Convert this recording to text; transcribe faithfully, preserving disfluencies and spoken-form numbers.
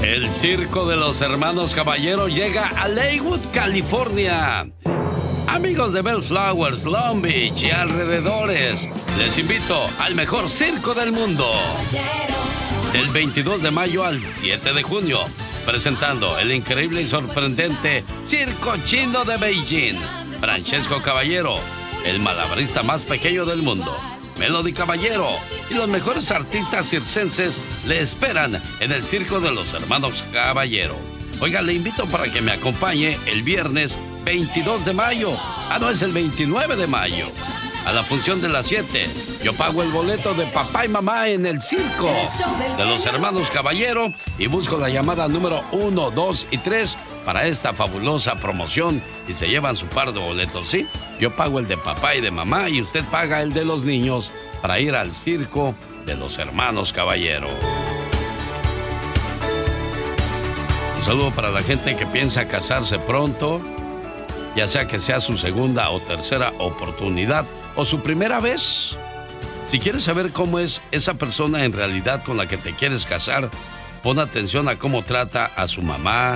El circo de los hermanos Caballero llega a Leywood, California. Amigos de Bellflowers, Long Beach y alrededores, les invito al mejor circo del mundo. Del veintidós de mayo al siete de junio, presentando el increíble y sorprendente Circo Chino de Beijing. Francesco Caballero, el malabarista más pequeño del mundo. Melody Caballero y los mejores artistas circenses le esperan en el circo de los hermanos Caballero. Oiga, le invito para que me acompañe el viernes veintidós de mayo. Ah, no, es el veintinueve de mayo. A la función de las siete. Yo pago el boleto de papá y mamá en el circo de los hermanos Caballero y busco la llamada número uno, dos y tres para esta fabulosa promoción y se llevan su par de boletos, ¿sí? Yo pago el de papá y de mamá y usted paga el de los niños para ir al circo de los hermanos Caballero. Un saludo para la gente que piensa casarse pronto, ya sea que sea su segunda o tercera oportunidad o su primera vez. Si quieres saber cómo es esa persona en realidad con la que te quieres casar, pon atención a cómo trata a su mamá,